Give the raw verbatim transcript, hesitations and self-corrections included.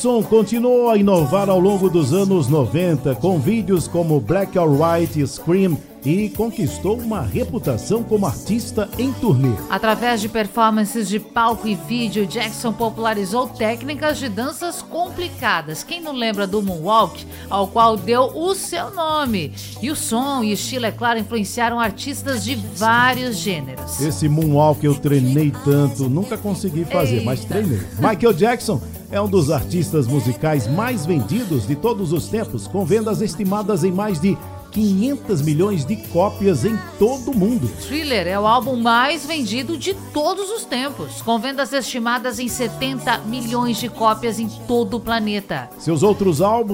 Jackson continuou a inovar ao longo dos anos noventa com vídeos como Black or White, Scream e conquistou uma reputação como artista em turnê. Através de performances de palco e vídeo, Jackson popularizou técnicas de danças complicadas. Quem não lembra do Moonwalk, ao qual deu o seu nome? E o som e estilo, é claro, influenciaram artistas de vários gêneros. Esse Moonwalk eu treinei tanto, nunca consegui fazer, Eita. mas treinei. Michael Jackson é um dos artistas musicais mais vendidos de todos os tempos, com vendas estimadas em mais de quinhentos milhões de cópias em todo o mundo. Thriller é o álbum mais vendido de todos os tempos, com vendas estimadas em setenta milhões de cópias em todo o planeta. Seus outros álbuns